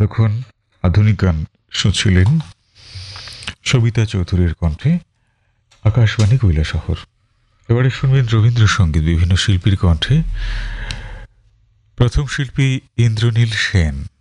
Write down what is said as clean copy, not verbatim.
এতক্ষণ আধুনিক গান শুনছিলেন সবিতা চৌধুরীর কণ্ঠে, আকাশবাণী কৈলাসহর। এবারে শুনবেন রবীন্দ্রসঙ্গীত বিভিন্ন শিল্পীর কণ্ঠে। প্রথম শিল্পী ইন্দ্রনীল সেন।